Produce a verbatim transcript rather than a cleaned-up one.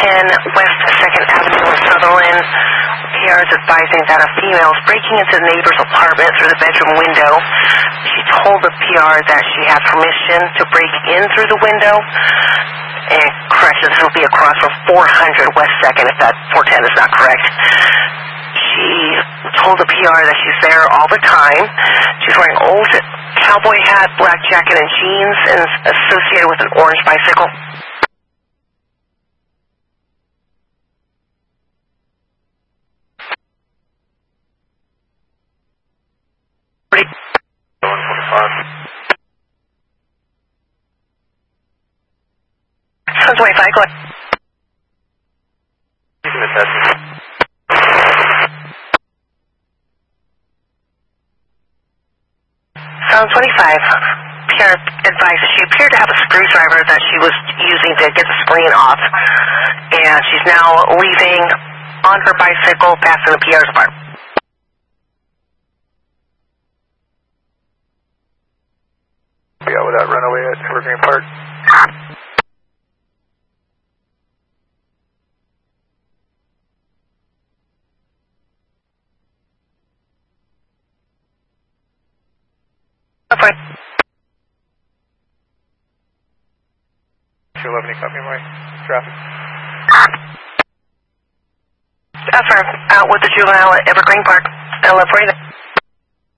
ten West second Avenue in Sutherland. P R is advising that a female is breaking into the neighbor's apartment through the bedroom window. She told the P R that she had permission to break in through the window. And correction, this will be across from four hundred West second if that four ten is not correct. She told the P R that she's there all the time. She's wearing an old cowboy hat, black jacket, and jeans, and is associated with an orange bicycle. one twenty-five, go ahead. Sound twenty-five. P R advised she appeared to have a screwdriver that she was using to get the screen off. And she's now leaving on her bicycle, passing the P R's apartment. Yeah, with that runaway at Evergreen Park. Okay. two eleven, you copy my traffic? Affirm. Out with the juvenile at Evergreen Park. eleven forty-nine.